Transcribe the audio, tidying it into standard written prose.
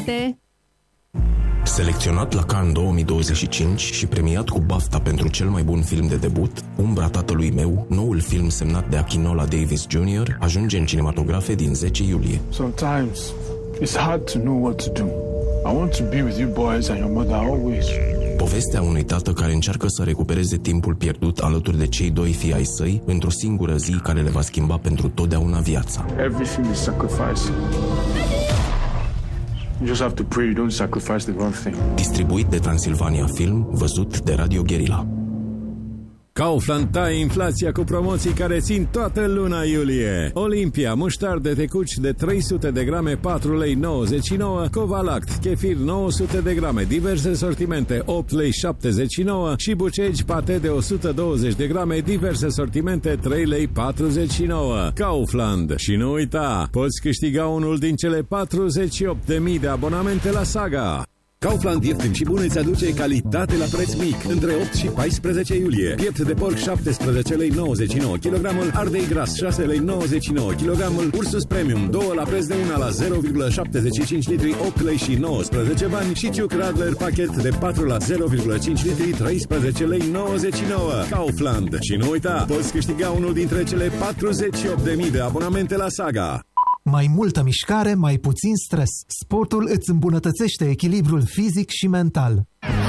calitate! Selecționat la Cannes 2025 și premiat cu BAFTA pentru cel mai bun film de debut, Umbra tatălui meu, noul film semnat de Akinola Davis Jr., ajunge în cinematografe din 10 iulie. Sometimes it's hard to know what to do. I want to be with you boys and your mother always. Povestea unui tată care încearcă să recupereze timpul pierdut alături de cei doi fii ai săi într-o singură zi care le va schimba pentru totdeauna viața. Everything is sacrifice. You just have to pray you don't sacrifice the wrong thing. Distribuit de Transilvania Film, văzut de Radio Guerilla. Kaufland taie inflația cu promoții care țin toată luna iulie. Olimpia, muștar de tecuci de 300 de grame, 4 lei 99, Covalact, chefir 900 de grame, diverse sortimente, 8 lei 79 și bucegi pate de 120 de grame, diverse sortimente, 3 lei 49. Kaufland. Și nu uita, poți câștiga unul din cele 48.000 de abonamente la Saga. Kaufland ieftin și bun îți aduce calitate la preț mic. Între 8 și 14 iulie. Piept de porc 17 lei 99 kg, ardei gras 6 lei 99 kg, Ursus Premium 2 la preț de 1 la 0,75 litri 8 lei și 19 bani și Ciuc Radler pachet de 4 la 0,5 litri 13 lei 99. Kaufland. Și nu uita, poți câștiga unul dintre cele 48.000 de abonamente la Saga. Mai multă mișcare, mai puțin stres. Sportul îți îmbunătățește echilibrul fizic și mental.